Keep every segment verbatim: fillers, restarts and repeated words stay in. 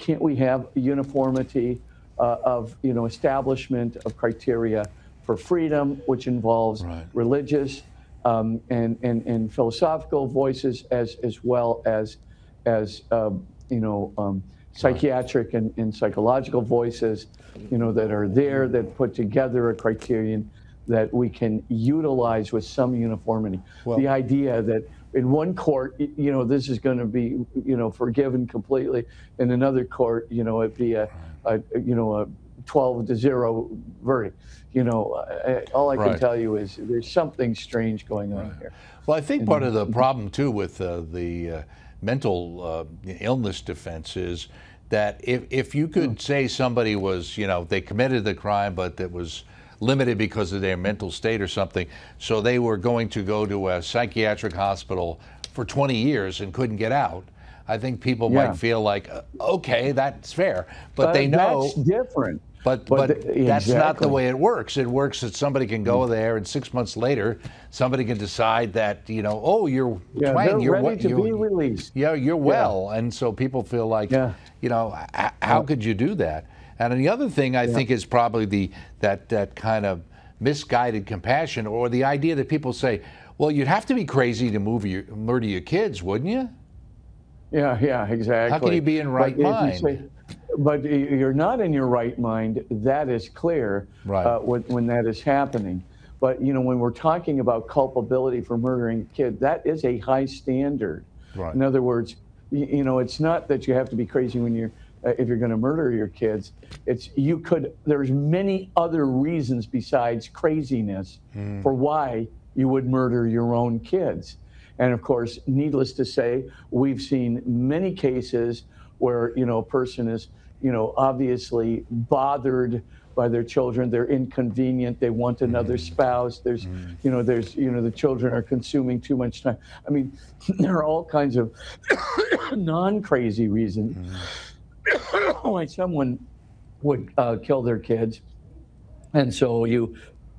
can't we have uniformity uh, of, you know, establishment of criteria for freedom, which involves Right. religious um, and, and, and philosophical voices as, as well as, as um, you know, um, psychiatric and, and psychological voices, you know, that are there that put together a criterion that we can utilize with some uniformity. Well, The idea that in one court, y- you know, this is going to be, you know, forgiven completely. In another court, you know, it'd be a, a you know, a twelve to zero verdict. You know, uh, all I can right. tell you is there's something strange going on here. Well, I think And part of the problem too with uh, the uh, mental uh, illness defense is that if if you could say somebody was, you know, they committed the crime, but it was limited because of their mental state or something, so they were going to go to a psychiatric hospital for twenty years and couldn't get out, I think people Yeah. might feel like, uh, okay, that's fair, but Uh, they know. that's different. But But but the- that's not the exactly. way it works. It works that somebody can go there, and six months later, somebody can decide that, you know, oh, you're Yeah, Twang, they're you're ready we- to you're, be released. Yeah, you're well, and so people feel like, Yeah. you know, h- how could you do that? And the other thing I think is probably the that that kind of misguided compassion, or the idea that people say, well, you'd have to be crazy to move your, murder your kids, wouldn't you? Yeah, yeah, exactly. How can you be in right But if you mind? say- but y- you're not in your right mind. That is clear Right. uh, when, when that is happening. But you know, when we're talking about culpability for murdering a kid, that is a high standard. Right. In other words, you, you know, it's not that you have to be crazy when you're uh, if you're going to murder your kids. It's you could. There's many other reasons besides craziness for why you would murder your own kids. And of course, needless to say, we've seen many cases where, you know, a person is, you know, obviously bothered by their children. They're inconvenient. They want another spouse. There's, you know, there's, you know, the children are consuming too much time. I mean, there are all kinds of non-crazy reasons why someone would uh, kill their kids. And so you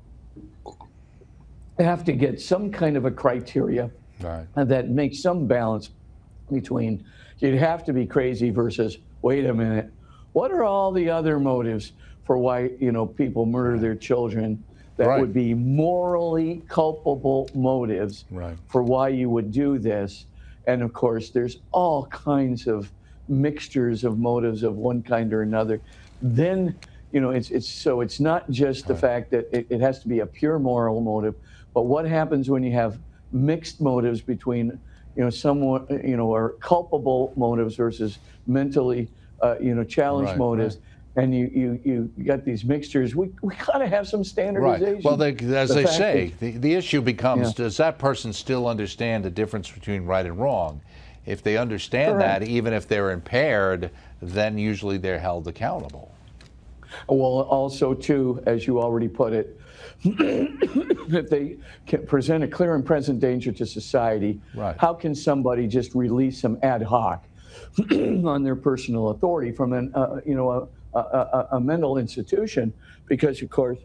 have to get some kind of a criteria Right. and that makes some balance between you'd have to be crazy versus wait a minute, what are all the other motives for why, you know, people murder their children that Right. would be morally culpable motives Right. for why you would do this. And of course there's all kinds of mixtures of motives of one kind or another. Then, you know, it's it's so it's not just the fact that it, it has to be a pure moral motive, but what happens when you have mixed motives between, you know, someone, you know, or culpable motives versus mentally, uh, you know, challenged Right, motives, and you you you got these mixtures. We we gotta have some standardization. Right. Well, they, as The they fact say, that- the, the issue becomes, Yeah. does that person still understand the difference between right and wrong? If they understand Correct. that, even if they're impaired, then usually they're held accountable. Well, also too, as you already put it, if they can present a clear and present danger to society, Right. how can somebody just release them ad hoc on their personal authority from an, uh, you know, a, a, a, a mental institution? Because of course,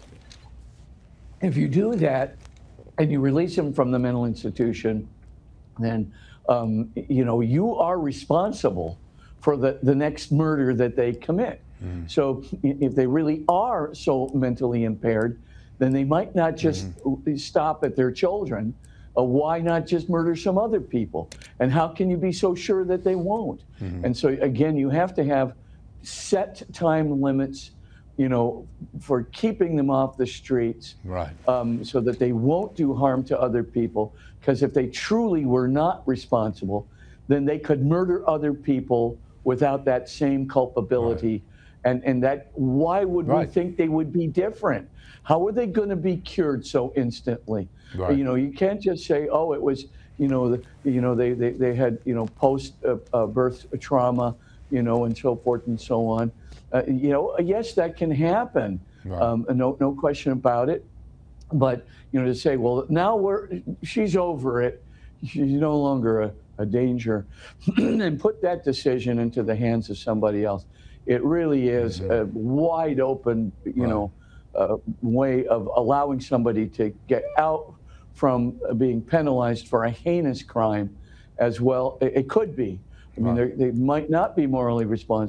if you do that and you release them from the mental institution, then um, you know you are responsible for the, the next murder that they commit. So i- if they really are so mentally impaired, then they might not just stop at their children. Uh, why not just murder some other people? And how can you be so sure that they won't? And so again, you have to have set time limits, you know, for keeping them off the streets, Right. um, so that they won't do harm to other people. Because if they truly were not responsible, then they could murder other people without that same culpability. And and that why would Right. we think they would be different? How are they going to be cured so instantly? Right. You know, you can't just say, oh, it was, you know, the, you know, they, they, they had, you know, post uh, uh, birth trauma, you know, and so forth and so on. Uh, you know, yes, that can happen. Right. Um, no, no question about it. But, you know, to say, well, now we're, she's over it. She's no longer a, a danger. And put that decision into the hands of somebody else. It really is a wide open, you Right. know, uh, way of allowing somebody to get out from being penalized for a heinous crime as well. It, it could be. I mean, Right. they they might not be morally responsible.